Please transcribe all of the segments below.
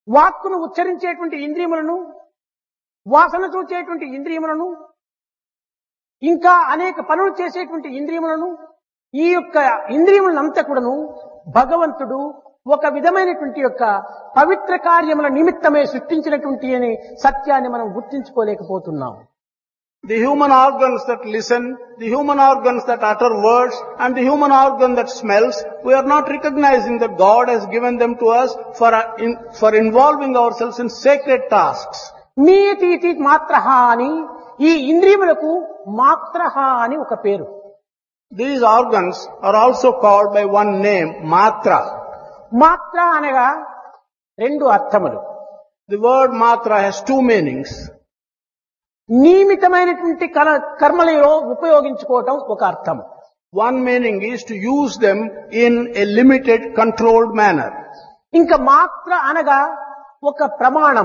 వాక్కును ఉచ్చరించేటువంటి ఇంద్రియములను, వాసన చూచేటువంటి ఇంద్రియములను, ఇంకా అనేక పనులు చేసేటువంటి ఇంద్రియములను, ఈ యొక్క ఇంద్రియములంతా కూడాను భగవంతుడు ఒక విధమైనటువంటి యొక్క పవిత్ర కార్యముల నిమిత్తమే సృష్టించినటువంటి అనే సత్యాన్ని మనం గుర్తించుకోలేకపోతున్నాం. The human organs that listen, the human organs that utter words, and the human organ that smells, we are not recognizing that God has given them to us for involving ourselves in sacred tasks. మీతి మాత్రహ అని ఈ ఇంద్రియములకు మాత్రహ అని ఒక పేరు. These organs are also called by one name, matra. మాత్ర అనగా రెండు అర్థములు. The word matra has two meanings. నియమితమైనటువంటి కర్మలలో ఉపయోగించుకోవటం ఒక అర్థం. One meaning is to use them in a limited, controlled manner. ఇంకా మాత్ర అనగా ఒక ప్రమాణం.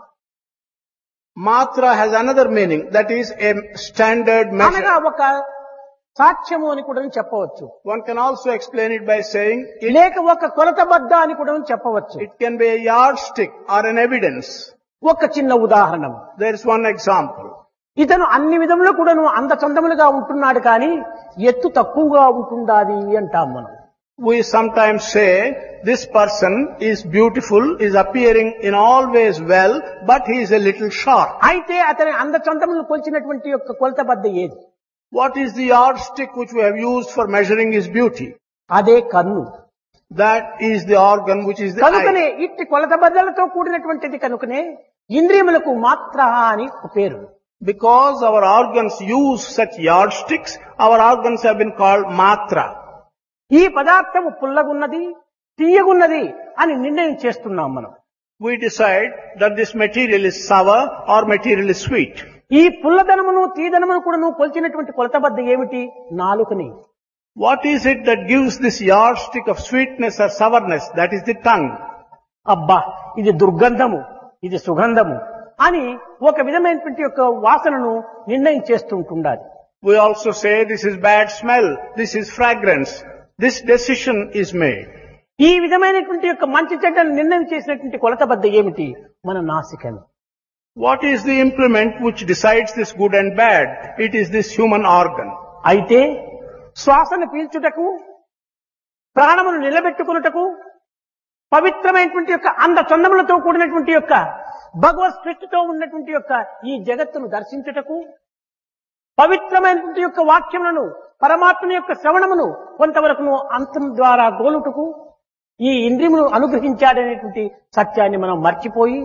Matra has another meaning, that is a standard measure. అనగా ఒక సాక్ష్యము అని కూడా చెప్పవచ్చు. One can also explain it by saying లేక ఒక కొలతబద్ద అని కూడా చెప్పవచ్చు. it can be a yardstick or an evidence. ఒక చిన్న ఉదాహరణ. There is one example. ఇతను అన్ని విధములు కూడాను అందచందములుగా ఉంటున్నాడు కానీ ఎత్తు తక్కువగా ఉంటుండాది అంటాం మనం. We sometimes say this person is beautiful, is appearing in all ways well, but he is a little short. అయితే అతని అందచందములను కొలిచినటువంటి యొక్క కొలతబద్ద ఏది? What is the yardstick which we have used for measuring his beauty? అదే కన్ను. That is the organ which is the కనుకనే eye. ఇట్టి కొలతబద్దలతో కూడినటువంటిది కనుకనే ఇంద్రియములకు మాత్ర అని పేరు. Because our organs use such yardsticks, our organs have been called matra. ఈ పదార్థము పుల్లగున్నది, తీయగున్నది అని నిర్ణయం చేస్తున్నాం మనం. We decide that this material is sour or material is sweet. ఈ పుల్లదనమును తీదనమును కూడా కొలిచినటువంటి కొలతబద్ద ఏమిటి? నాలుకని. What is it that gives this yardstick of sweetness or sourness? That is the tongue. అబ్బా ఇది దుర్గంధము, ఇది సుగంధము అని ఒక విధమైనటువంటి యొక్క వాసనను నిర్ణయం చేస్తుంటుండాలి. We also say this is bad smell, this is fragrance. This decision is made. ఈ విధమైనటువంటి యొక్క మంచి చెడ్డను నిర్ణయం చేసినటువంటి కొలతబద్ద ఏమిటి? మన నాసికను. What is the implement which decides this good and bad? It is this human organ. అయితే శ్వాసను పీల్చుటకు, ప్రాణమును నిలబెట్టుకున్నటకు, పవిత్రమైనటువంటి యొక్క అందచందములతో కూడినటువంటి యొక్క భగవత్ సృష్టితో ఉన్నటువంటి యొక్క ఈ జగత్తును దర్శించుటకు, పవిత్రమైనటువంటి యొక్క వాక్యములను, పరమాత్మని యొక్క శ్రవణమును కొంతవరకు అంతం ద్వారా గోలుటకు ఈ ఇంద్రియమును అనుగ్రహించాడనేటువంటి సత్యాన్ని మనం మర్చిపోయి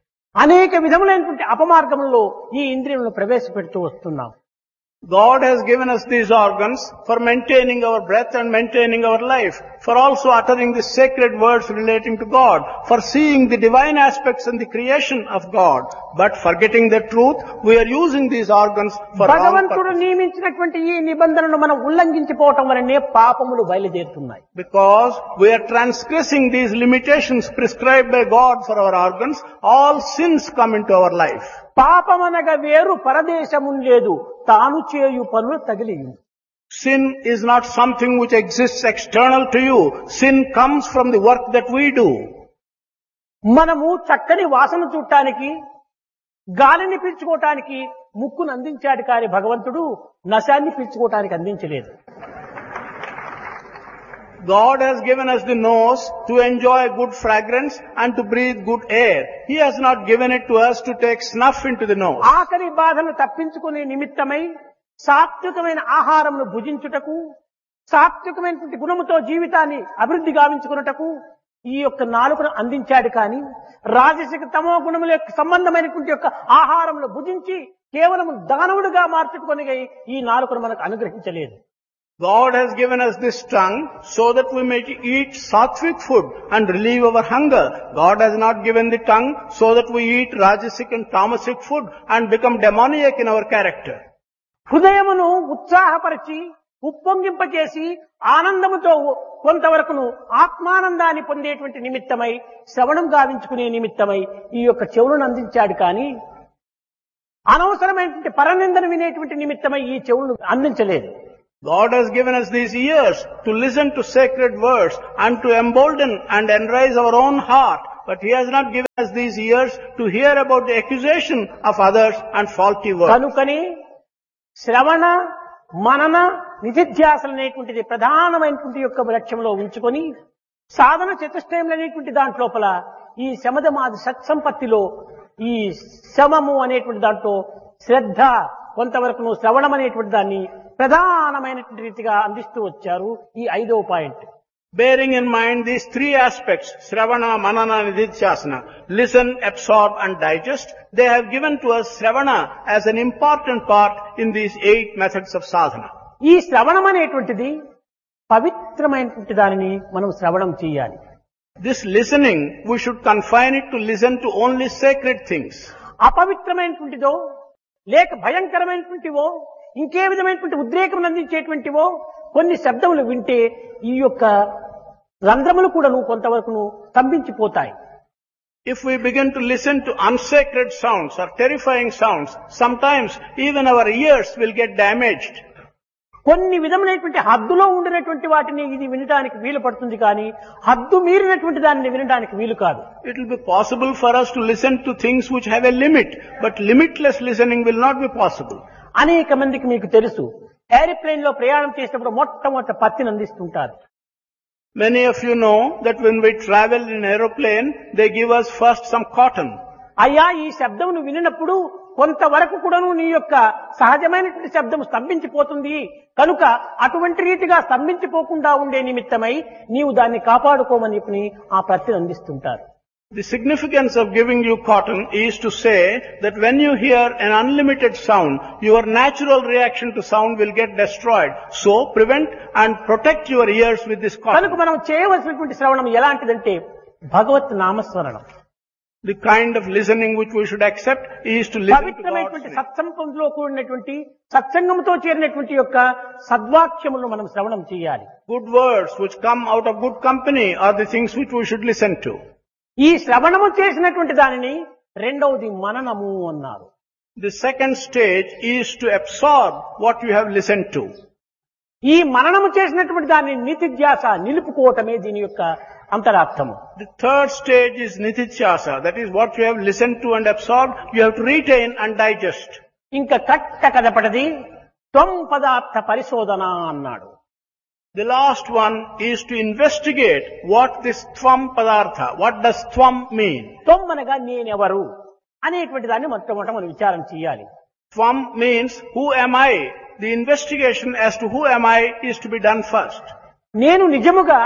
అనేక విధములైనటువంటి అపమార్గములలో ఈ ఇంద్రియములను ప్రవేశపెడుతూ వస్తున్నాం. God has given us these organs for maintaining our breath and maintaining our life, for also uttering the sacred words relating to God, for seeing the divine aspects in the creation of God. But forgetting the truth, we are using these organs for wrong భగవంతుడు purposes. నియమించినటువంటి ఈ నిబంధనను మనం ఉల్లంఘించిపోవటం వలనే పాపములు బయలుదేరుతున్నాయి. Because we are transgressing these limitations prescribed by God for our organs, all sins come into our life. పాపమనగా వేరు పరదేశము లేదు, తాను చేయు పనులు తగిలియు. Sin is not something which exists external to you. Sin comes from the work that we do. మనము చక్కని వాసన చూడటానికి, గాలిని పీల్చుకోవటానికి ముక్కును అందించాడు కానీ భగవంతుడు నశాన్ని పీల్చుకోవటానికి అందించలేదు. God has given us the nose to enjoy good fragrance and to breathe good air. He has not given it to us to take snuff into the nose. ఆకలి బాధను తప్పించుకునే నిమిత్తమై సాత్వికమైన ఆహారమును భుజించుటకు, సాత్వికమైనటువంటి గుణముతో జీవితాన్ని అభివృద్ధి గావించుకున్నటకు ఈ యొక్క నాలుకను అందించాడు కానీ రాజసిక తమో గుణముల సంబంధమైనటువంటి యొక్క ఆహారమును భుజించి కేవలం దానవుడిగా మార్చుకొని ఈ నాలుకను మనకు అనుగ్రహించలేదు. God has given us this tongue so that we may eat sattvic food and relieve our hunger. God has not given the tongue so that we eat rajasic and tamasic food and become demoniac in our character. హృదయమును ఉత్సాహపరిచి ఉప్పొంగింపచేసి ఆనందముతో కొంతవరకును ఆత్మానందాన్ని పొందేటువంటి నిమిత్తమై శ్రవణం గావించుకునే నిమిత్తమై ఈ యొక్క చెవులను అందించాడు కానీ అనవసరమైనటువంటి పరనిందను వినేటువంటి నిమిత్తమై ఈ చెవులను అందించలేదు. God has given us these ears to listen to sacred words and to embolden and enrise our own heart But He has not given us these ears to hear about the accusation of others and faulty words. కనుకని శ్రవణ మనన నిధిధ్యాసలు అనేటువంటిది ప్రధానమైనటువంటి యొక్క లక్ష్యంలో ఉంచుకొని సాధన చతుష్టయం అనేటువంటి దాంట్లోపల ఈ శమదమాది సత్సంపత్తిలో ఈ శమము అనేటువంటి దాంట్లో శ్రద్ధ కొంతవరకు శ్రవణం అనేటువంటి దాన్ని ప్రధానమైనటువంటి రీతిగా అందిస్తూ వచ్చారు ఈ 5వ point. Bearing in mind these three aspects, Shravana, Manana, Nididhyasana, listen, absorb and digest, they have given to us Shravana as an important part in these 8 methods of sadhana. ఈ శ్రవణం అనేటువంటిది పవిత్రమైనటువంటి దానిని మనం శ్రవణం చేయాలి. This listening, we should confine it to listen to only sacred things. అపవిత్రమైనటువంటిదో లేక భయంకరమైనటువంటివో ఇంకే విధమైనటువంటి ఉద్రేకం అందించేటువంటివో కొన్ని శబ్దములు వింటే ఈ యొక్క రంధ్రములు కూడా కొంతవరకు స్తంభించిపోతాయి. If we begin to listen to unsacred sounds or terrifying sounds, sometimes even our ears will get damaged. కొన్ని విధమైనటువంటి హద్దులో ఉండినటువంటి వాటిని ఇది వినడానికి వీలు పడుతుంది కానీ హద్దు మీరినటువంటి దానిని వినడానికి వీలు కాదు. It will be possible for us to listen to things which have a limit, but limitless listening will not be possible. అనేక మందికి మీకు తెలుసు, ఏరోప్లేన్ లో ప్రయాణం చేసినప్పుడు మొట్టమొదట పత్తిని అందిస్తుంటారు. Many of you know that when we travel in aeroplane, they give us first some cotton. అయ్యా ఈ శబ్దమును వినినప్పుడు కొంతవరకు కూడాను నీ యొక్క సహజమైనటువంటి శబ్దం స్తంభించిపోతుంది కనుక అటువంటి రీతిగా స్తంభించిపోకుండా ఉండే నిమిత్తమై నీవు దాన్ని కాపాడుకోమని ఆ ప్రతిని అందిస్తుంటారు. The significance of giving you cotton is to say that when you hear an unlimited sound, your natural reaction to sound will get destroyed. So prevent and protect your ears with this cotton. కనుక మనం చేయవలసినటువంటి శ్రవణం ఎలాంటిదంటే భగవత్ నామస్మరణం. The kind of listening which we should accept is to listen to God's పవిత్రమైనటువంటి name. సత్సంగంలో కూడినటువంటి సత్సంగంతో చేరినటువంటి యొక్క సద్వాక్యములను మనం శ్రవణం చేయాలి. Good words which come out of good company are the things which we should listen to. ఈ శ్రవణము చేసినటువంటి దానిని రెండవది మననము అన్నారు. The second stage is to absorb what you have listened to. ఈ మననము చేసినటువంటి దాన్ని నితిధ్యాస నిలుపుకోవటమే దీని యొక్క అంతరార్థము. The third stage is nitithyasa. That is what you have listened to and absorbed, you have to retain and digest. ఇంకా కట్ట కదపటది త్వం పదార్థ పరిశోధన అన్నాడు. The last one is to investigate what this tvam padartha, what does tvam mean? త్వం అనగా నేనెవరు అనేటువంటి దాన్ని మొట్టమొదట మనం విచారం చేయాలి. Tvam means who am I? The investigation as to who am I is to be done first. నేను నిజముగా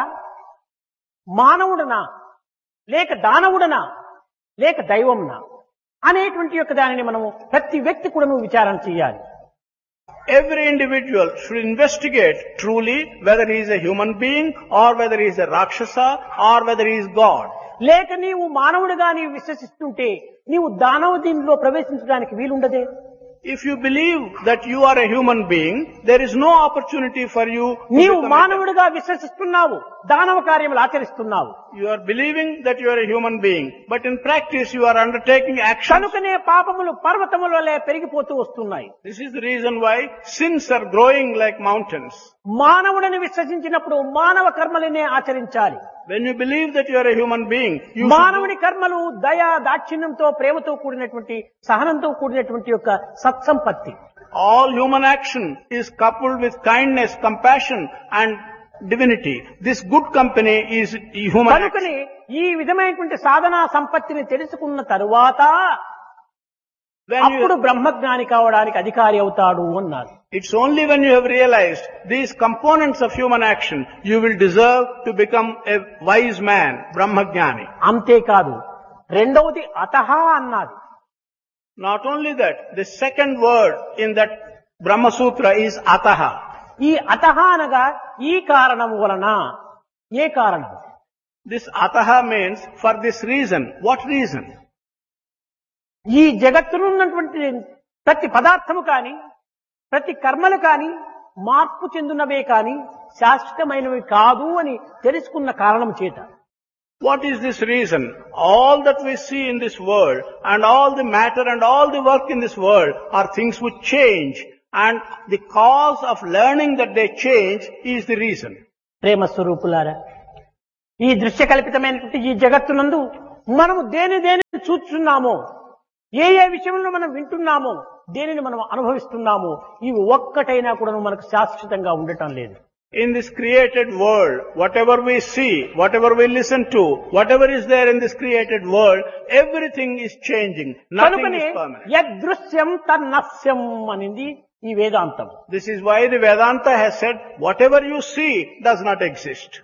మానవుడనా లేక దానవుడనా లేక దైవంనా అనేటువంటి యొక్క దానిని మనము ప్రతి వ్యక్తి కూడా విచారణ చేయాలి. Every individual should investigate truly whether he is a human being or whether he is a Rakshasa or whether he is God. లేక నీవు మానవుడిగా నీవు విశ్వసిస్తుంటే నీవు దానవ దీనిలో ప్రవేశించడానికి వీలుండదే. If you believe that you are a human being, there is no opportunity for you to నీవు become a మానవుడిగా విశ్వసిస్తున్నావు, దానవ కార్యములు ఆచరిస్తున్నావు. You are believing that you are a human being, but in practice you are undertaking actions. కనుకనే పాపములు పర్వతముల వలె పెరిగిపోతూ వస్తున్నాయి. This is the reason why sins are growing like mountains. మానవుడిని విశ్వసించినప్పుడు మానవ కర్మలనే ఆచరించాలి. When you believe that you are a human being, you మానవుని కర్మలు దయ దాక్షిణ్యంతో ప్రేమతో కూడినటువంటి సహనంతో కూడినటువంటి యొక్క సత్సంపత్తి. all human action is coupled with kindness, compassion and divinity. This good company is human action. కనుకనే ఈ విధమైనటువంటి సాధనా సంపత్తిని తెలుసుకున్న తరువాత అప్పుడు బ్రహ్మజ్ఞాని కావడానికి అధికారి అవుతాడు అన్నారు. It's only when you have realized these components of human action, you will deserve to become a wise man, Brahmajnani. అంతేకాదు రెండవది అతహ అన్నది. Not only that, the second word in that Brahma Sutra is ataha. ఈ అతహ అనగా ఈ కారణము వలన. ఏ కారణం? This ataha means for this reason. What reason? ఈ జగత్తులో ఉన్నటువంటి ప్రతి పదార్థము కాని ప్రతి కర్మలు కాని మార్పు చెందునవే కాని శాశ్వతమైనవి కాదు అని తెలుసుకున్న కారణం చేత. What is this reason? All that we see in this world and all the matter and all the work in this world are things which change, and the cause of learning that they change is the reason. ప్రేమ స్వరూపులారా, ఈ దృశ్య కల్పితమైనటువంటి ఈ జగత్తునందు మనము దేని చూస్తున్నామో, ఏ విషయంలో మనం వింటున్నామో, దేనిని మనం అనుభవిస్తున్నామో, ఇవి ఒక్కటైనా కూడా మనకు శాశ్వతంగా ఉండటం లేదు. In this created world, whatever we see, whatever we listen to, whatever is there in this created world, everything is changing. Nothing కనుకనే is permanent. యదృశ్యం తన్నస్యం అనింది ఈ వేదాంతం. This is why the Vedanta has said, whatever you see does not exist.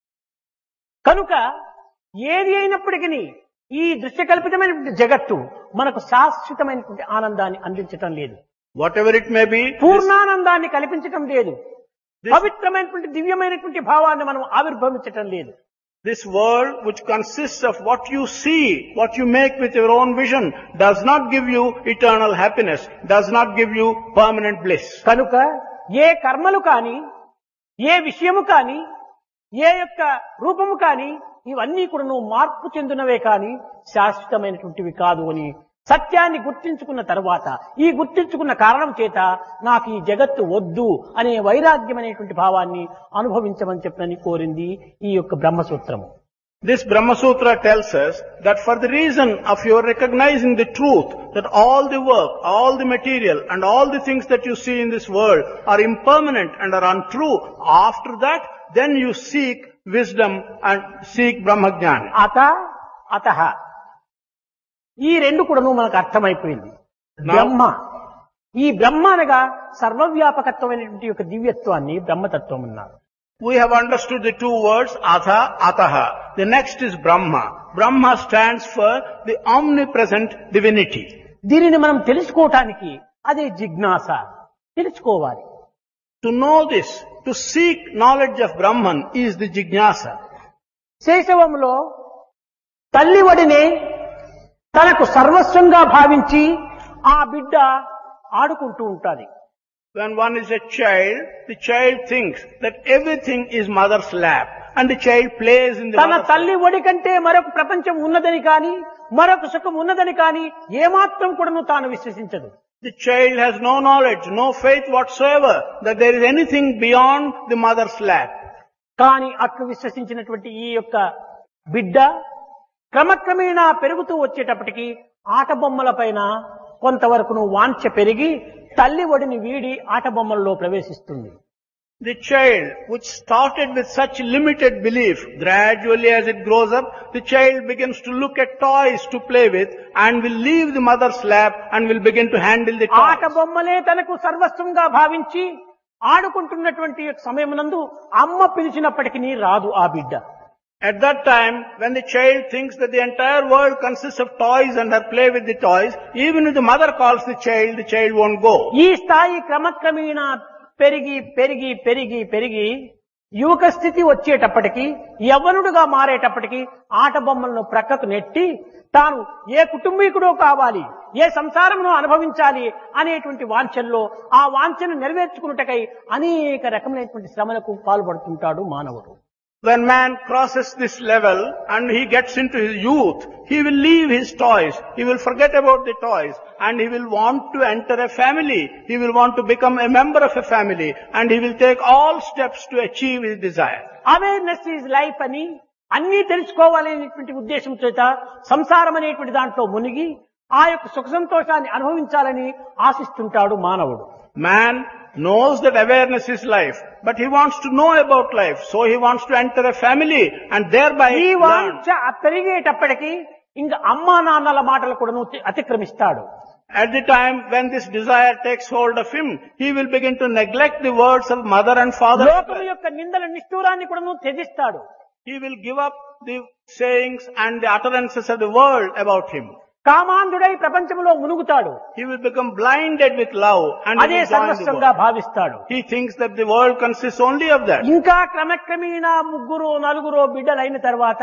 కనుక ఏది అయినప్పటికీ ఈ దృశ్యకల్పితమైనటువంటి జగత్తు మనకు శాశ్వతమైనటువంటి ఆనందాన్ని అందించటం లేదు. Whatever it may be, పూర్ణానందాన్ని కల్పించటం లేదు. పవిత్రమైనటువంటి దివ్యమైనటువంటి భావాన్ని మనం ఆవిర్భవించటం లేదు. this world which consists of what you see, what you make with your own vision, does not give you eternal happiness, does not give you permanent bliss. కనుక ఏ కర్మలు కాని, ఏ విషయము కాని, ఏ యొక్క రూపము కాని, ఇవన్నీ కూడా నువ్వు మార్పు చెందినవే కాని శాశ్వతమైనటువంటివి కాదు అని సత్యాన్ని గుర్తించుకున్న తర్వాత, ఈ గుర్తించుకున్న కారణం చేత నాకు ఈ జగత్తు వద్దు అనే వైరాగ్యమైనటువంటి భావాన్ని అనుభవించమని చెప్పని కోరింది ఈ యొక్క బ్రహ్మసూత్రము. This Brahma Sutra tells us that for the reason of your recognizing the truth that all the work, all the material and all the things that you see in this world are impermanent and are untrue, after that then you seek wisdom and seek Brahmajnana. అతః ఈ రెండు కూడా మనకు అర్థమైపోయింది. బ్రహ్మ, ఈ బ్రహ్మ అనగా సర్వవ్యాపకత్వమైనటువంటి యొక్క దివ్యత్వాన్ని బ్రహ్మతత్వం అన్నారు. We have understood the two words atha, ataha. The next is Brahma. Brahma stands for the omnipresent divinity. దీనిని మనం తెలుసుకోవటానికి అదే జిజ్ఞాస, తెలుసుకోవాలి. To know this, to seek knowledge of Brahman is the jignasa. శైశవంలో తల్లి ఒడినే తనకు సర్వస్వంగా భావించి ఆ బిడ్డ ఆడుకుంటూ ఉంటాది. When one is a child, the child thinks that everything is mother's lap and the child plays in the తన mother's తల్లి ఒడి కంటే మరొక ప్రపంచం ఉన్నదని కాని, మరొక సుఖం ఉన్నదని కాని ఏమాత్రం కూడాను తాను విశ్వసించదు. The child has no knowledge, no faith whatsoever that there is anything beyond the mother's lap. కానీ అట్లు విశ్వసించినటువంటి ఈ యొక్క బిడ్డ క్రమక్రమేణా పెరుగుతూ వచ్చేటప్పటికి ఆట బొమ్మల పైన కొంతవరకు వాంఛ పెరిగి తల్లి ఒడిని వీడి ఆట బొమ్మలలో ప్రవేశిస్తుంది. The child, which started with such limited belief, gradually as it grows up, the child begins to look at toys to play with and will leave the mother's lap and will begin to handle the ఆట toys. బొమ్మలే తనకు సర్వస్వంగా భావించి ఆడుకుంటున్నటువంటి సమయమునందు అమ్మ పిలిచినప్పటికీ రాదు ఆ బిడ్డ. At that time, when the child thinks that the entire world consists of toys and her play with the toys, even if the mother calls the child won't go. ఈ స్థాయి క్రమక్రమేణా పెరిగి పెరిగి పెరిగి పెరిగి యువక స్థితి వచ్చేటప్పటికి, యవ్వనుడుగా మారేటప్పటికి ఆట బొమ్మలను ప్రక్కకు నెట్టి తాను ఏ కుటుంబీకుడో కావాలి, ఏ సంసారమును అనుభవించాలి అనేటువంటి వాంఛల్లో ఆ వాంఛను నెరవేర్చుకున్నటకై అనేక రకమైనటువంటి శ్రమలకు పాల్పడుతుంటాడు మానవుడు. When man crosses this level and he gets into his youth, he will leave his toys, he will forget about the toys and he will want to enter a family, he will want to become a member of a family and he will take all steps to achieve his desire. Awareness is life అని అన్నీ తెలుసుకోవాలనేటువంటి ఉద్దేశం చేత సంసారం అనేటువంటి దాంట్లో మునిగి ఆ యొక్క సుఖ సంతోషాన్ని అనుభవించాలని ఆశిస్తుంటాడు మానవుడు. Man knows that awareness is life, but he wants to know about life, so he wants to enter a family and thereby ఈ learn. వాంఛ పెరిగేటప్పటికి ఇంకా అమ్మా నాన్నల మాటలు కూడా అతిక్రమిస్తాడు. At the time when this desire takes hold of him, he will begin to neglect the words of mother and father. లోకము యొక్క నిందల నిష్ఠూరాన్ని కూడా త్యజిస్తాడు. He will give up the sayings and the utterances of the world about him. కామాంధుడై ప్రపంచంలో మునుగుతాడు. He will become blinded with love and he అదే will join the సర్వస్వంగా world. భావిస్తాడు. He thinks that the world consists only of that. ఇంకా క్రమక్రమేణా ముగ్గురు నలుగురు బిడ్డలైన తర్వాత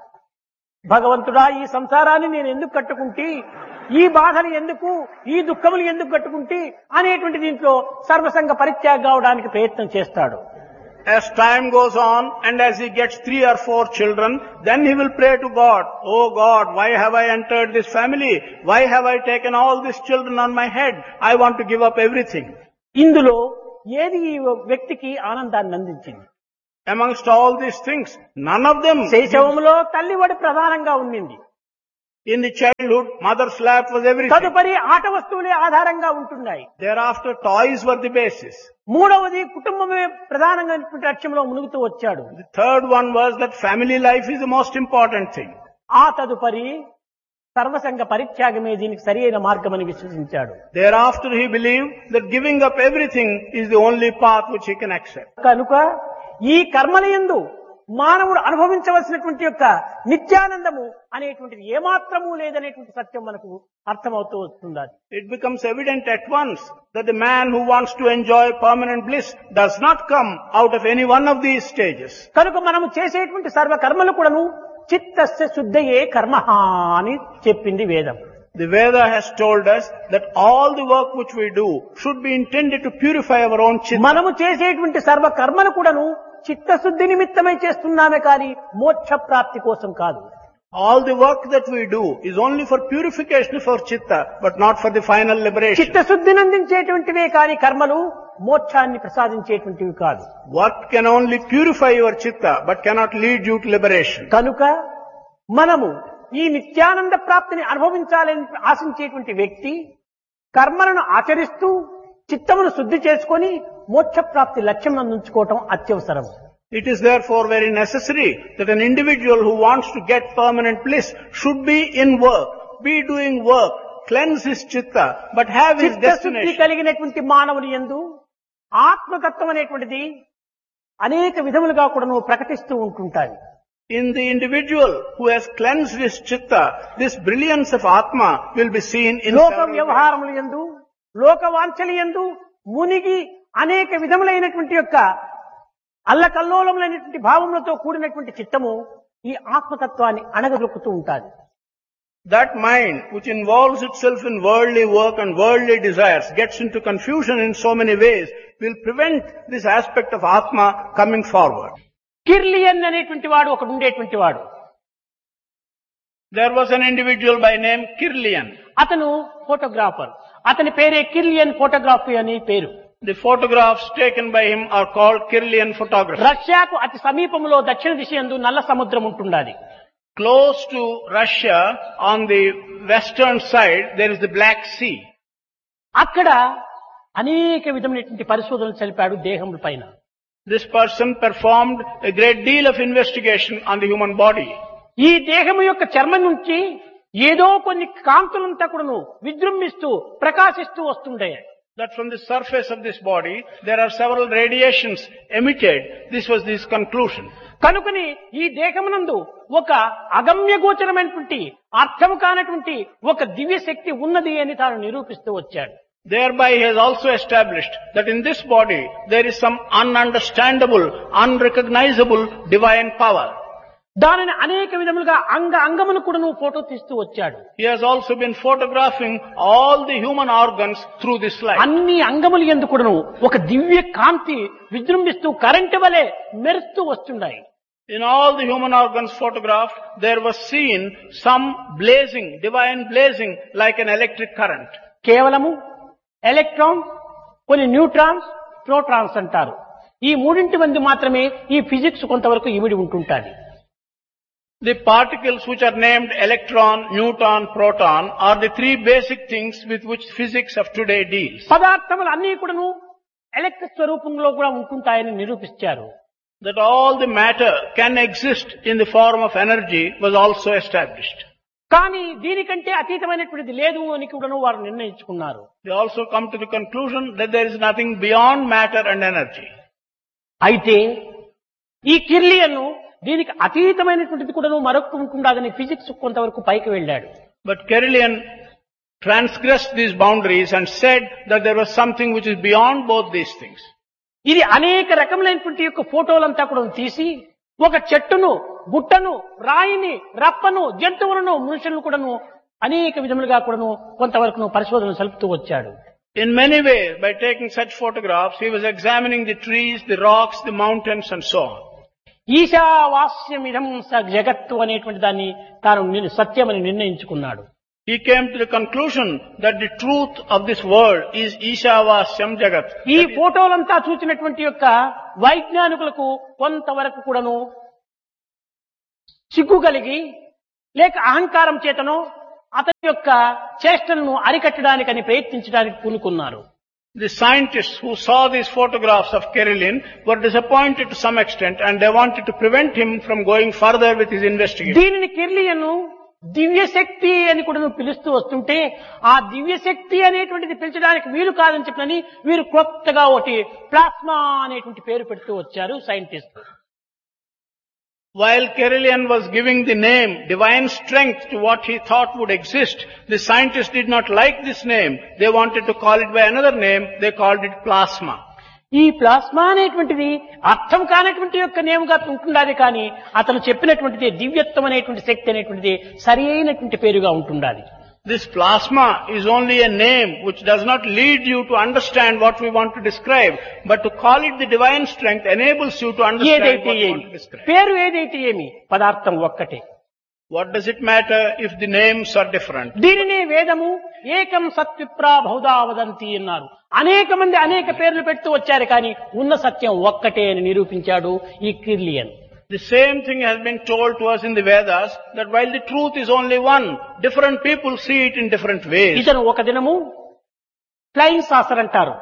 భగవంతుడా ఈ సంసారాన్ని నేను ఎందుకు కట్టుకుంటే, ఈ బాధలు ఎందుకు, ఈ దుఃఖములు ఎందుకు కట్టుకుంటే అనేటువంటి దీంట్లో సర్వసంగ పరిత్యాగ కావడానికి ప్రయత్నం చేస్తాడు. As time goes on and as he gets 3 or 4 children, then he will pray to God, "Oh God, why have I entered this family? Why have I taken all these children on my head? I want to give up everything." ఇందులో ఏది ఈ వ్యక్తికి ఆనందాన్ని అందించింది? Amongst all these things, none of them. శైశవంలో తల్లి ఒడి ప్రధానంగా ఉండింది. In the childhood, mother's lap was everything. తదుపరి ఆట వస్తువులే ఆధారంగా ఉంటున్నాయి. Thereafter, toys were the basis. మూడవది కుటుంబమే ప్రధానంగా లక్ష్యంలో మునుగుతూ వచ్చాడు. The third one was that family life is the most important thing. ఆ తదుపరి సర్వసంగ పరిత్యాగమే దీనికి సరి అయిన మార్గమని విశ్వసించాడు. Thereafter, he believed that giving up everything is the only path which he can accept. కనుక ఈ కర్మలయందు మానవుడు అనుభవించవలసినటువంటి యొక్క నిత్యానందము అనేటువంటిది ఏమాత్రము లేదనేటువంటి సత్యం మనకు అర్థమవుతూ వస్తుంది. It becomes evident at once that the man who wants to enjoy permanent bliss does not come out of any one of these stages. కనుక మనము చేసేటువంటి సర్వ కర్మలు కూడాను చిత్తస్య శుద్ధయే కర్మః అని చెప్పింది వేదం. The Veda has told us that all the work which we do should be intended to purify our own chitta. మనము చేసేటువంటి సర్వ కర్మలు కూడాను చిత్తశుద్ధి నిమిత్తమై చేస్తున్నామే కానీ మోక్ష ప్రాప్తి కోసం కాదు. All the work that we do is only for purification of our chitta, but not for the final liberation. చిత్తశుద్ధిని అందించేటువంటివే కానీ కర్మలు మోక్షాన్ని ప్రసాదించేటువంటివి కాదు. Work can only purify your chitta, but cannot lead you to liberation. కనుక మనము ఈ నిత్యానంద ప్రాప్తిని అనుభవించాలని ఆశించేటువంటి వ్యక్తి కర్మలను ఆచరిస్తూ చిత్తమును శుద్ధి చేసుకొని మోక్ష ప్రాప్తి లక్ష్యం అందించుకోవటం అత్యవసరం. It is therefore very necessary that an individual who wants to get permanent bliss should be in work, be doing work, cleanse his chitta, but have his చిత్తశుద్ధి destination. కలిగినటువంటి మానవుని యందు ఆత్మతత్వం అనేటువంటిది అనేక విధములుగా కూడా ప్రకటిస్తూ ఉంటుంటాయి. In the individual who has cleansed his chitta, this brilliance of Atma will be seen in లోక several ways. వ్యవహారముల యందు లోక వాంఛల యందు మునిగి అనేక విధములైనటువంటి యొక్క అల్లకల్లోలములైనటువంటి భావములతో కూడినటువంటి చిత్తము ఈ ఆత్మతత్వాన్ని అణగదొక్కుతూ ఉంటాది. That mind which involves itself in worldly work and worldly desires gets into confusion in so many ways will prevent this aspect of Atma coming forward. Kirlian అనేటువంటి వాడు ఒకడు ఉండేటువంటి వాడు. There was an individual by name Kirlian. అతను photographer. అతని పేరే Kirlian photography అని పేరు. The photographs taken by him are called Kirlian photography. రష్యాకు అతి సమీపంలో దక్షిణ దిశ యందు నల్ల సముద్రం ఉంటున్నది. Close to Russia, on the western side, there is the Black Sea. అక్కడ అనేక విధమైనటువంటి పరిశోధనలు జరిపాడు దేహముల పైన. This person performed a great deal of investigation on the human body. ఈ దేహము యొక్క చర్మం నుంచి ఏదో కొన్ని కాంతులంతా కూడాను విజృంభిస్తూ ప్రకాశిస్తూ వస్తుండే. That from the surface of this body, there are several radiations emitted. This was his conclusion. కనుకని ఈ దేహమునందు ఒక అగమ్య గోచరమైనటువంటి అర్థము కానటువంటి ఒక దివ్య శక్తి ఉన్నది అని తాను నిరూపిస్తూ వచ్చాడు. Thereby he has also established that in this body there is some ununderstandable, unrecognizable divine power. దానిని అనేక విధములుగా అంగమును కూడా నువ్వు ఫోటో తీస్తూ వచ్చాడు. He has also been photographing all the human organs through this life. అన్ని అంగములు యందు కూడాను ఒక దివ్య కాంతి విజృంభిస్తూ కరెంటు వలె మెరుస్తూ వస్తున్నాయి. In all the human organs photographed, there was seen some blazing, divine blazing like an electric current. కేవలము ఎలక్ట్రాన్, కొన్ని neutrons, protons అంటారు. ఈ మూడింటి మంది మాత్రమే ఈ ఫిజిక్స్ కొంతవరకు ఇమిడి ఉంటుంటాది. The particles which are named electron, neutron, proton are the three basic things with which physics of today deals. పదార్థములు అన్ని కూడాను ఎలక్ట్రిక్ స్వరూపంలో కూడా ఉంటుంటాయని నిరూపించారు. That all the matter can exist in the form of energy was also established. కానీ దీనికంటే అతీతమైనటువంటిది లేదు అని కూడాను వారు నిర్ణయించుకున్నారు. They also come to the conclusion that there is nothing beyond matter and energy. అయితే ఈ కిర్లియన్ దీనికి అతీతమైనటువంటిది కూడాను మరొకటి ఉంటుండదని ఫిజిక్స్ కొంతవరకు పైకి వెళ్ళాడు. But Kirlian transgressed these boundaries and said that there was something which is beyond both these things. ఇది అనేక రకములైనటువంటి యొక్క ఫోటోలంతా కూడా తీసి ఒక చెట్టును, గుట్టను, రాయిని, రప్పను, జంతువులను, మనుషులను కూడాను అనేక విధములుగా కూడాను కొంతవరకు పరిశోధనలు సలుపుతూ వచ్చాడు. In many ways, by taking such photographs, he was examining the trees, the rocks, the mountains and so on. ఈశావాస్యమిదం స జగత్తు అనేటువంటి దాన్ని తాను సత్యమని నిర్ణయించుకున్నాడు. He came to the conclusion that the truth of this world is Ishavasyam Jagat. ఈ ఫోటోలంతా చూసినటువంటి యొక్క వైజ్ఞానికులకు కొంతవరకు కూడాను సిగ్గు కలిగి లేక అహంకారం చేతనో అతని యొక్క చేష్టలను అరికట్టడానికని ప్రయత్నించడానికి పూనుకున్నారు. The scientists who saw these photographs of Karelin were disappointed to some extent and they wanted to prevent him from going further with his investigation. దీనిని కెర్లియన్ దివ్యశక్తి అని కూడా పిలుస్తూ వస్తుంటే ఆ దివ్యశక్తి అనేటువంటిది పిలిచడానికి వీలు కాదని చెప్పని వీరు కొత్తగా ఒకటి ప్లాస్మా అనేటువంటి పేరు పెడుతూ వచ్చారు scientist. While Karelin was giving the name divine strength to what he thought would exist, the scientists did not like this name. They wanted to call it by another name. They called it plasma. ఈ plasma అనేటువంటిది అర్థం కానటువంటి యొక్క నేముగా ఉంటుండాలి కానీ అతను చెప్పినటువంటిది దివ్యత్వం అనేటువంటి శక్తి అనేటువంటిది సరి అయినటువంటి పేరుగా ఉంటుండాలి. This plasma is only a name which does not lead you to understand what we want to describe, but to call it the divine strength enables you to understand what we want to describe. పేరు ఏదైతే ఏమి పదార్థం ఒక్కటే. What does it matter if the names are different? దీనినే వేదము ఏకం సత్విప్రా బహుదా వదంతి అన్నారు. అనేక మంది అనేక పేర్లు పెడుతూ వచ్చారు కానీ ఉన్న సత్యం ఒక్కటే అని నిరూపించాడు ఈ Kirlian. The same thing has been told to us in the Vedas that while the truth is only one, different people see it in different ways. ఇతను ఒక దినము ఫ్లయింగ్ సాసర్ అంటారు.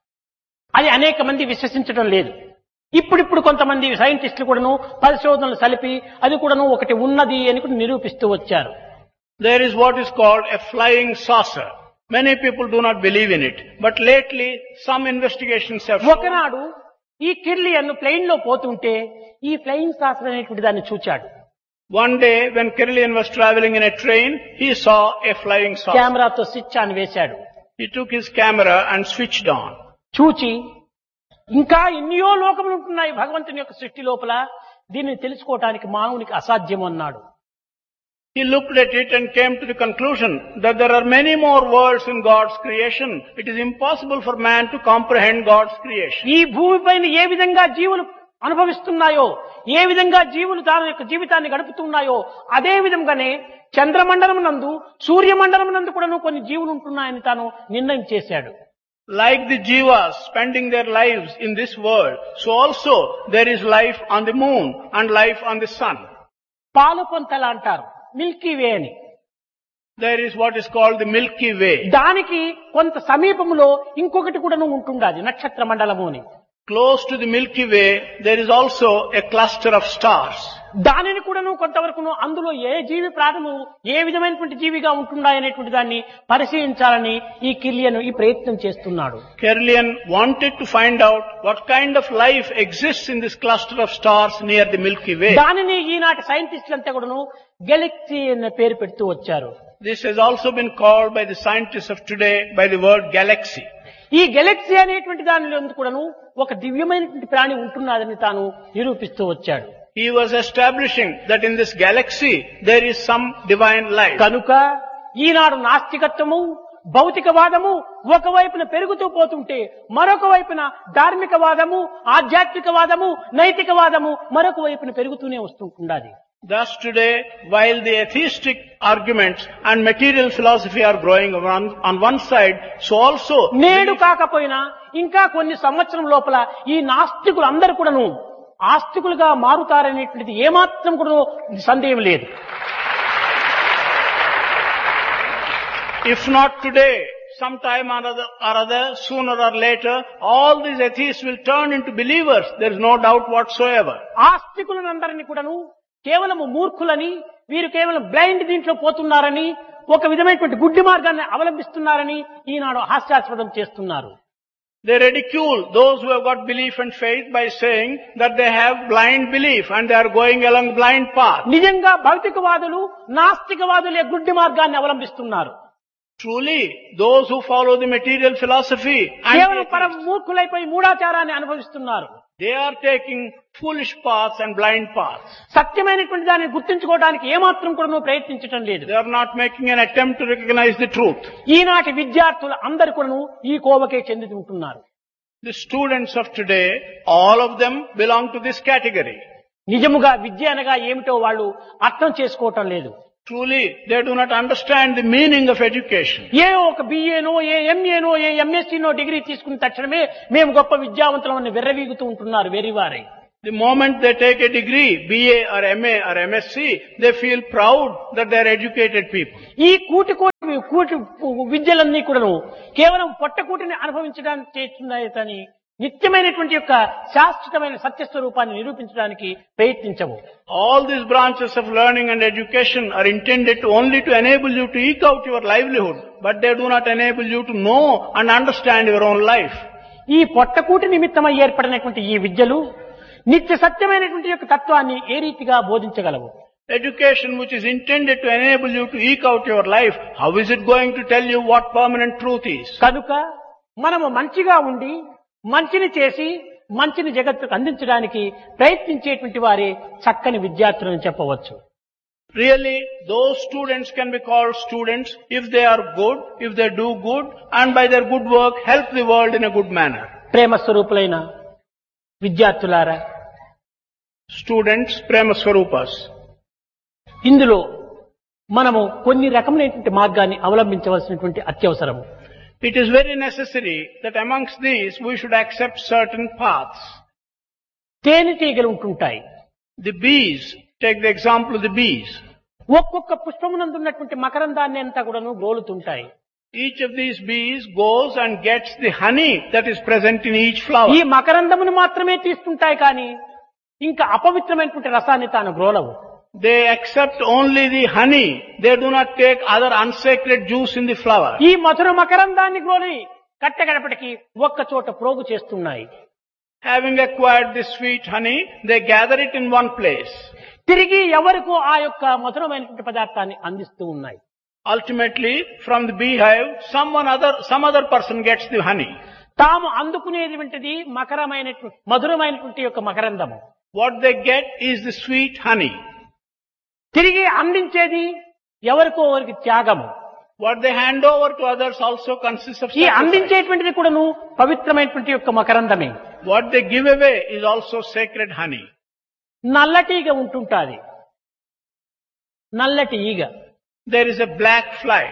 అది అనేక మంది విశ్వసించడం లేదు. ఇప్పుడు కొంతమంది సైంటిస్టులు కూడాను పరిశోధనలు సలిపి అది కూడాను ఒకటి ఉన్నది అని కూడా నిరూపిస్తూ వచ్చారు. There is what is called a flying saucer. Many people do not believe in it, but lately some investigations have shown. ఒకనాడు ఈ కిర్లియన్ ప్లేన్ లో పోతుంటే ఈ ఫ్లయింగ్ సాసర్ అనేటువంటి దాన్ని చూచాడు. One day when Karelin was traveling in a train, he saw a flying saucer. కెమెరాతో switch on వేశాడు. He took his camera and switched on. చూచి ఇంకా ఎన్నో లోకములు ఉంటున్నాయి భగవంతుని యొక్క సృష్టి లోపల, దీన్ని తెలుసుకోవటానికి మానవునికి అసాధ్యం అన్నాడు. He looked at it and came to the conclusion that there are many more worlds in God's creation. It is impossible for man to comprehend God's creation. ఈ భూమిపైన ఏ విధంగా జీవులు అనుభవిస్తున్నాయో, ఏ విధంగా జీవులు తన యొక్క జీవితాన్ని గడుపుతున్నాయో అదే విధంగానే చంద్రమండలం నందు సూర్యమండలం నందు కూడా కొన్ని జీవులు ఉంటున్నాయని తాను నిర్ణయం చేశాడు. Like the jivas spending their lives in this world, so also there is life on the moon and life on the sun. పాలు పొంతల అంటారు, మిల్కీ వే అని. There is what is called the Milky Way. దానికి కొంత సమీపంలో ఇంకొకటి కూడా ఉంటుండాలి, నక్షత్ర మండలము అని. Close to the Milky Way, there is also a cluster of stars. దానిని కూడాను కొంతవరకు అందులో ఏ జీవి ప్రాణము ఏ విధమైనటువంటి జీవిగా ఉంటున్నాయనేటువంటి దాన్ని పరిశీలించాలని ఈ కిర్లియన్ ఈ ప్రయత్నం చేస్తున్నాడు. Karelin wanted to find out what kind of life exists in this cluster of stars near the Milky Way. దానిని ఈనాటి సైంటిస్టులంతా కూడాను గెలాక్సీ అనే పేరు పెడుతూ వచ్చారు. This has also been called by the scientists of today by the word galaxy. ఈ Galaxy అనేటువంటి దానిలో కూడాను ఒక దివ్యమైనటువంటి ప్రాణి ఉంటున్నదని తాను నిరూపిస్తూ వచ్చాడు. He was establishing that in this galaxy there is some divine life. కనుక ఈనాడు నాస్తికత్వము భౌతికవాదము ఒకవైపున పెరుగుతూ పోతుంటే మరొక వైపున ధార్మికవాదము ఆధ్యాత్మికవాదము నైతికవాదము మరొక వైపున పెరుగుతూనే వస్తుండాలి. Thus today, while the atheistic arguments and material philosophy are growing on one side, so also నేడు కాకపోయినా ఇంకా కొన్ని సంవత్సరం లోపల ఈ నాస్తికులు అందరూ కూడాను ఆస్తికులుగా మారుతారనేటువంటిది ఏమాత్రం కూడా సందేహం లేదు. If not today, sometime or other, sooner or later, all these atheists will turn into believers. There is no doubt whatsoever. ఆస్తికులందరినీ కూడాను కేవలము మూర్ఖులని, వీరు కేవలం బ్లైండ్ దీంట్లో పోతున్నారని, ఒక విధమైనటువంటి గుడ్డి మార్గాన్ని అవలంబిస్తున్నారని ఈనాడు హాస్యాస్పదం చేస్తున్నారు. They ridicule those who have got belief and faith by saying that they have blind belief and they are going along blind path. నిజంగా భౌతికవాదులు నాస్తికవాదులే గుడ్డి మార్గాన్ని అవలంబిస్తున్నారు. Truly, those who follow the material philosophy కేవలం and పరం మూర్ఖులైపోయి మూఢాచారాన్ని అనుభవిస్తున్నారు. they are taking foolish paths and blind paths. సత్యమైనటువంటి దాన్ని గుర్తించుకోవడానికి ఏమాత్రం కూడా ప్రయత్నించడం లేదు. They are not making an attempt to recognize the truth. ఈనాటి విద్యార్థులు అందరు కూడా ఈ కోవకే చెంది ఉంటున్నారు. The students of today, all of them belong to this category. నిజముగా విద్య అనగా ఏమిటో వాళ్ళు అర్థం చేసుకోవటం లేదు. Truly, they do not understand the meaning of education. ఏ ఒక బిఏనో ఏ ఎంఏనో ఏ ఎంఎస్సీనో డిగ్రీ తీసుకున్న తక్షణమే మేము గొప్ప విద్యావంతులమని వెర్రవీగుతూ ఉంటున్నారు వెర్రివారై. The moment they take a degree, BA or MA or MSc, they feel proud that they are educated people. ఈ కూటి విద్యలన్నీ కూడాను కేవలం పొట్టకూటిని అనుభవించడానికి చేస్తున్నాయి కానీ నిత్యమైనటువంటి యొక్క శాశ్వతమైన సత్యస్వరూపాన్ని నిరూపించడానికి ప్రయత్నించవు. All these branches of learning and education are intended only to enable you to eke out your livelihood, but they do not enable you to know and understand your own life. ఈ పొట్టకూటి నిమిత్తమై ఏర్పడినటువంటి ఈ విద్యలు నిత్య సత్యమైనటువంటి యొక్క తత్వాన్ని ఏ రీతిగా బోధించగలవు? Education which is intended to enable you to eke out your life, how is it going to tell you what permanent truth is? కనుక మనము మంచిగా ఉండి మంచిని చేసి మంచిని జగత్తుకు అందించడానికి ప్రయత్నించేటువంటి వారే చక్కని విద్యార్థులను చెప్పవచ్చు. Really, those students can be called students if they are good, if they do good, and by their good work help the world in a good manner. ప్రేమ స్వరూపులైన విద్యార్థులారా, Students, Prema Swarupas. ఇందులో మనము కొన్ని రకములైనటువంటి మార్గాన్ని అవలంబించవలసినటువంటి అత్యవసరము. It is very necessary that amongst these we should accept certain paths. తేనెటీగలు ఉంటుంటాయి. The bees, take the example of the bees. ఒక్కొక్క పుష్పమునందున్నటువంటి మకరందాన్ని అంతా కూడాను గోలుతుంటాయి. Each of these bees goes and gets the honey that is present in each flower. ఈ మకరందమును మాత్రమే తీసుకుంటాయి కానీ ఇంకా అపవిత్రమైనటువంటి రసాన్ని తాను గ్రోలవు. They accept only the honey. They do not take other unsacred juice in the flower. ఈ మధుర మకరందాన్ని గ్రోలి కట్టగడపటికి ఒక్క చోట ప్రోగు చేస్తున్నాయి. Having acquired this sweet honey, they gather it in one place. తిరిగి ఎవరికో ఆ యొక్క మధురమైనటువంటి పదార్థాన్ని అందిస్తూ ఉన్నాయి. Ultimately, from the beehive, some other person gets the honey. తాము అందుకునేటువంటిది మధురమైనటువంటి యొక్క మకరందము. What they get is the sweet honey. తిరిగి అందించేది ఎవరికో వారికి త్యాగము. What they hand over to others also consists of ఈ sacrifice. అందించేటువంటిది కూడాను పవిత్రమైనటువంటి యొక్క మకరందమే. What they give away is also sacred honey. నల్లటీగ ఉంటుంటాది. నల్లటి ఈగ. There is a black fly.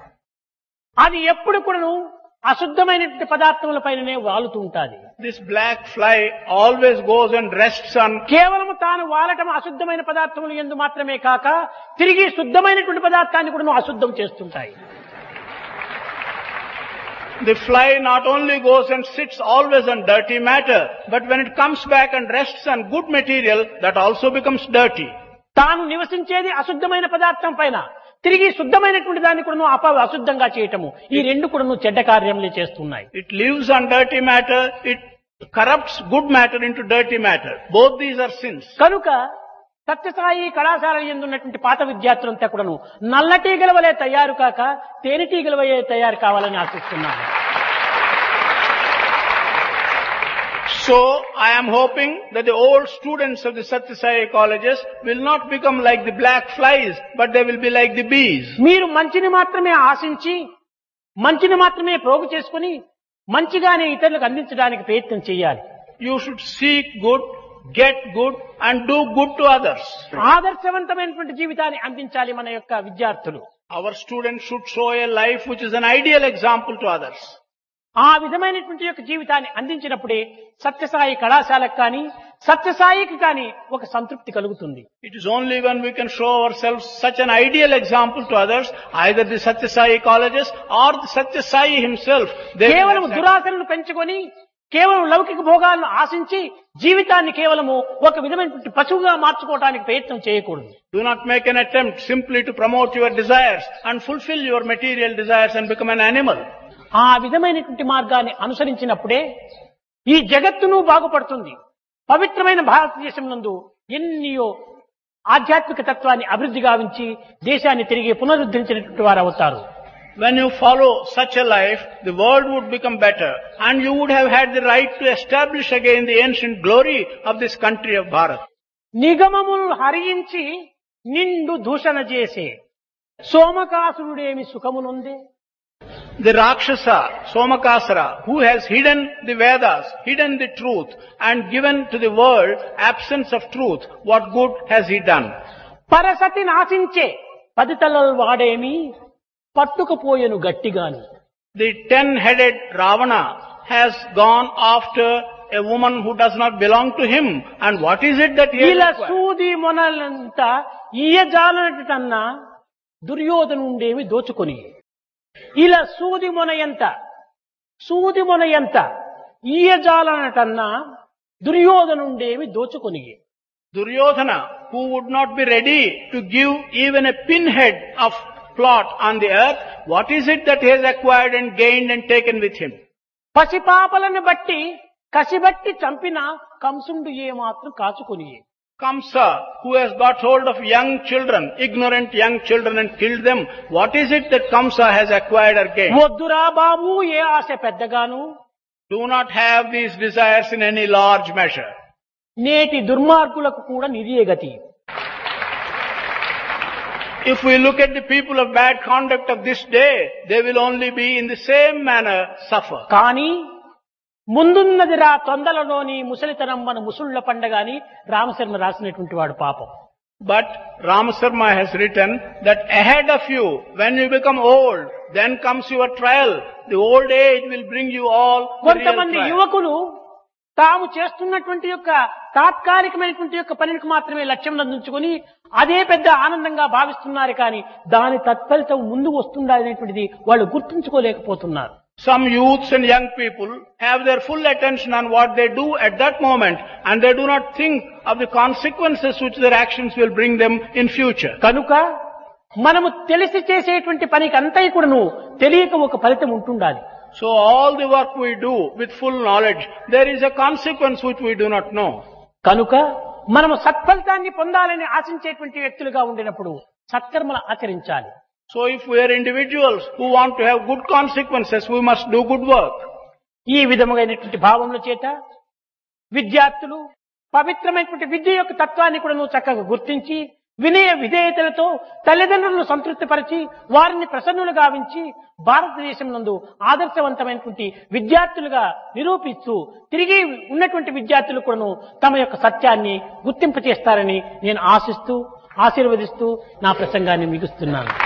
అది ఎప్పుడు కూడాను అశుద్ధమైనటువంటి పదార్థముల పైననే వాలుతూ ఉంటాది. This black fly always goes and rests on. కేవలం తాను వాలటం అశుద్ధమైన పదార్థములు యందు మాత్రమే కాక తిరిగి శుద్ధమైనటువంటి పదార్థాన్ని కూడా అశుద్ధం చేస్తుంటాయి. The fly not only goes and sits always on dirty matter, but when it comes back and rests on good material, that also becomes dirty. తాను నివసించేది అశుద్ధమైన పదార్థం పైన తిరిగి శుద్ధమైనటువంటి దాన్ని కూడా అశుద్ధంగా చేయటము, ఈ రెండు కూడా చెడ్డ కార్యములే చేస్తున్నాయి. It lives on dirty matter, it corrupts good matter into dirty matter. Both these are sins. కనుక సత్యసాయి కళాశాల యందు ఉన్నటువంటి పాత విద్యార్థులంతా కూడాను నల్లటీగల వలె తయారు కాక తేనెటీగల వలె తయారు కావాలని ఆశిస్తున్నాను. So, I am hoping that the old students of the Satya Sai colleges will not become like the black flies, but they will be like the bees. మీరు మంచిని మాత్రమే ఆశించి మంచిని మాత్రమే ప్రోగు చేసుకుని మంచిగానే ఇతరులకు అందించడానికి ప్రయత్నం చేయాలి. You should seek good, get good, and do good to others. ఆదర్శవంతమైనటువంటి జీవితాన్ని అందించాలి మన యొక్క విద్యార్థులు. Our students should show a life which is an ideal example to others. ఆ విధమైనటువంటి యొక్క జీవితాన్ని అందించినప్పుడే సత్యసాయి కళాశాలకు కానీ సత్యసాయికి కానీ ఒక సంతృప్తి కలుగుతుంది. It is only when we can show ourselves such an ideal example to others, either the Satya Sai colleges or the Satya Sai himself. కేవలం దురాశలను పెంచుకొని కేవలం లౌకిక భోగాలను ఆశించి జీవితాన్ని కేవలము ఒక విధమైనటువంటి పశువుగా మార్చుకోవడానికి ప్రయత్నం చేయకూడదు. Do not make an attempt simply to promote your desires and fulfill your material desires and become an animal. ఆ విధమైనటువంటి మార్గాన్ని అనుసరించినప్పుడే ఈ జగత్తును బాగుపడుతుంది. పవిత్రమైన భారతదేశం నందు ఎన్నో ఆధ్యాత్మిక తత్వాన్ని అభివృద్ధి గావించి దేశాన్ని తిరిగి పునరుద్ధరించినటువంటి వారు అవుతారు. When you follow such a life, the world would become better and you would have had the right to establish again the ancient glory of this country of Bharat. నిగమములు హరించి నిండు దూషణ చేసే సోమకాసురుడేమి సుఖమునుందే. The Rakshasa, Somakasara, who has hidden the Vedas, hidden the truth and given to the world absence of truth, what good has he done? పరసతి నాశించే పదితలల్ వాడేమి పట్టుకుపోయెను గట్టిగాను. The 10-headed Ravana has gone after a woman who does not belong to him. And what is it that he has ఇలా acquired? సూది మొనలంతా ఈయజాలనటన్నా దుర్యోధనుండేవి దోచుకొని, ఇలా సూది మొన ఎంత ఈయజాలనటన్నా దుర్యోధనుండేవి దోచుకొని. Duryodhana, who would not be ready to give even a pinhead of plot on the earth, what is it that he has acquired and gained and taken with him? పసిపాపలను బట్టి కసిబట్టి చంపిన కంసుండు ఏమాత్రం కాచుకొని. Kamsa, who has got hold of young children, ignorant young children, and killed them, what is it that Kamsa has acquired or gained? వద్దురా బాబు ఏ ఆశ పెద్దగాను, Do not have these desires in any large measure. నేటి దుర్మార్గులకు కూడా నిదియే గతి. If we look at the people of bad conduct of this day, they will only be in the same manner suffer. కానీ ముందున్నది రా తొందరలోని ముసలితనం మన ముసుళ్ల పండగాని రామశర్మ రాసినటువంటి వాడు పాపం. But Ramasarma has written that ahead of you, when you become old, then comes your trial. The old age will bring you all the real కొంతమంది trial. యువకులు తాము చేస్తున్నటువంటి యొక్క తాత్కాలికమైనటువంటి యొక్క పనికి మాత్రమే లక్ష్యం నందుకొని అదే పెద్ద ఆనందంగా భావిస్తున్నారు, కానీ దాని తత్ఫలితం ముందు వస్తుందనేటువంటిది వాళ్ళు గుర్తుంచుకోలేకపోతున్నారు. Some youths and young people have their full attention on what they do at that moment, and they do not think of the consequences which their actions will bring them in future. కనుక మనము తెలిసి చేసేటువంటి పనికి అంతా కూడాను తెలియక ఒక ఫలితం ఉంటుండాలి. So all the work we do with full knowledge, there is a consequence which we do not know. కనుక మనము సత్ఫలితాన్ని పొందాలని ఆశించేటువంటి వ్యక్తులుగా ఉండినప్పుడు సత్కర్మలు ఆచరించాలి. So if we are individuals who want to have good consequences, we must do good work. ఈ విధముగైనటువంటి భావముల చేత విద్యార్థులు పవిత్రమైనటువంటి విద్య యొక్క తత్వాన్ని కూడా నువ్వు చక్కగా గుర్తించి వినయ విధేయతలతో తల్లిదండ్రులను సంతృప్తిపరిచి వారిని ప్రసన్నులు గావించి భారతదేశం నందు ఆదర్శవంతమైనటువంటి విద్యార్థులుగా నిరూపిస్తూ తిరిగి ఉన్నటువంటి విద్యార్థులు కూడాను తమ యొక్క సత్యాన్ని గుర్తింపచేస్తారని నేను ఆశిస్తూ ఆశీర్వదిస్తూ నా ప్రసంగాన్ని ముగిస్తున్నాను.